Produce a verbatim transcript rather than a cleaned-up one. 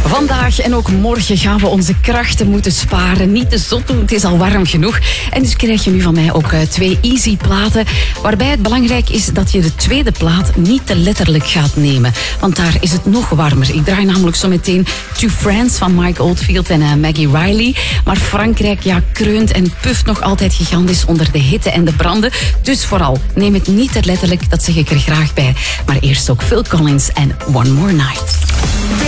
Vandaag en ook morgen gaan we onze krachten moeten sparen. Niet te zot doen, het is al warm genoeg. En dus krijg je nu van mij ook uh, twee easy platen. Waarbij het belangrijk is dat je de tweede plaat niet te letterlijk gaat nemen. Want daar is het nog warmer. Ik draai namelijk zo meteen To Friends van Mike Oldfield en uh, Maggie Riley. Maar Frankrijk ja, kreunt en puft nog altijd gigantisch onder de hitte en de branden. Dus vooral, neem het niet te letterlijk, dat zeg ik er graag bij. Maar eerst ook Phil Collins en One More Night.